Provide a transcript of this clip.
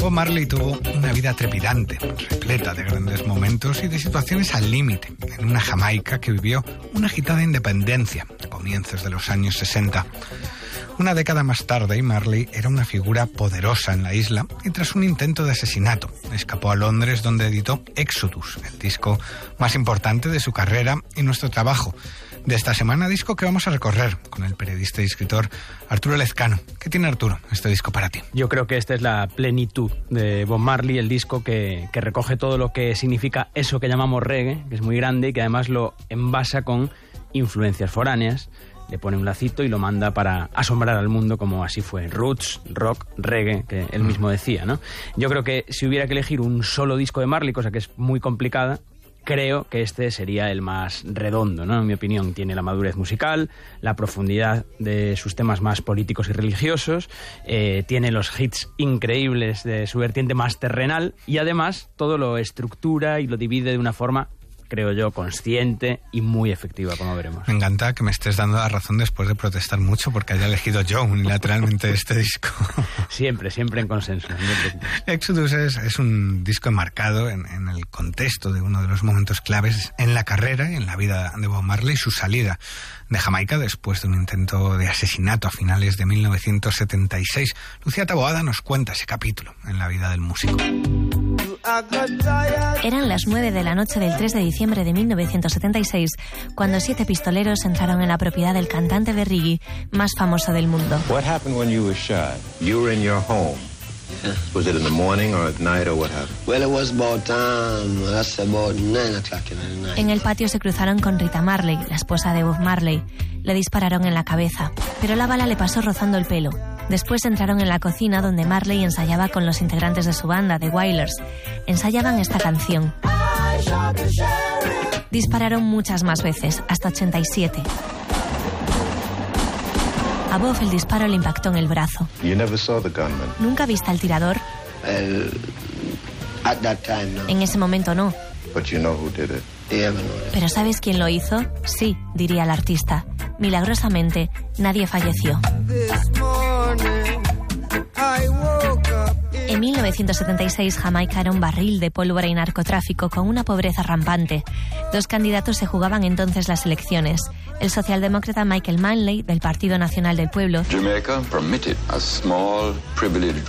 Bob Marley tuvo una vida trepidante, repleta de grandes momentos y de situaciones al límite, en una Jamaica que vivió una agitada independencia a comienzos de los años 60. Una década más tarde, Marley era una figura poderosa en la isla y tras un intento de asesinato escapó a Londres, donde editó Exodus, el disco más importante de su carrera y nuestro trabajo de esta semana, disco que vamos a recorrer con el periodista y escritor Arturo Lezcano. ¿Qué tiene, Arturo, este disco para ti? Yo creo que esta es la plenitud de Bob Marley, el disco que recoge todo lo que significa eso que llamamos reggae, que es muy grande y que además lo envasa con influencias foráneas. Le pone un lacito y lo manda para asombrar al mundo, como así fue. Roots, rock, reggae, que él mismo decía, ¿no? Yo creo que si hubiera que elegir un solo disco de Marley, cosa que es muy complicada, creo que este sería el más redondo, ¿no? En mi opinión, tiene la madurez musical, la profundidad de sus temas más políticos y religiosos, tiene los hits increíbles de su vertiente más terrenal y además todo lo estructura y lo divide de una forma, creo yo, consciente y muy efectiva, como veremos. Me encanta que me estés dando la razón después de protestar mucho porque haya elegido yo unilateralmente este disco. Siempre en consenso. Exodus es un disco enmarcado en el contexto de uno de los momentos claves en la carrera y en la vida de Bob Marley, su salida de Jamaica después de un intento de asesinato a finales de 1976. Lucía Taboada nos cuenta ese capítulo en la vida del músico. Eran las 9 de la noche del 3 de diciembre de 1976 cuando 7 pistoleros entraron en la propiedad del cantante de reggae más famoso del mundo. What happened when you were shot? You were in your home. Yeah. Was it in the morning or at night or what happened? Well, it was about 9 o'clock in the night. En el patio se cruzaron con Rita Marley, la esposa de Bob Marley. Le dispararon en la cabeza, pero la bala le pasó rozando el pelo. Después entraron en la cocina donde Marley ensayaba con los integrantes de su banda, The Wailers. Ensayaban esta canción. Dispararon muchas más veces, hasta 87. A Bob el disparo le impactó en el brazo. You never saw the gunman. ¿Nunca viste al tirador? At that time, no. En ese momento no. But you know who did it. Yeah, no. ¿Pero sabes quién lo hizo? Sí, diría el artista. Milagrosamente, nadie falleció. En 1976, Jamaica era un barril de pólvora y narcotráfico con una pobreza rampante. 2 candidatos se jugaban entonces las elecciones. El socialdemócrata Michael Manley, del Partido Nacional del Pueblo, Jamaica permitted a small privileged